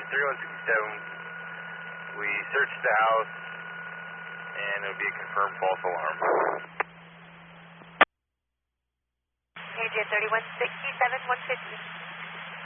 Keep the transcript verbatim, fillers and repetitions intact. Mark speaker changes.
Speaker 1: thirty-one sixty-seven, we searched the house, and it would be a confirmed false alarm.
Speaker 2: A J thirty-one sixty-seven, one fifty.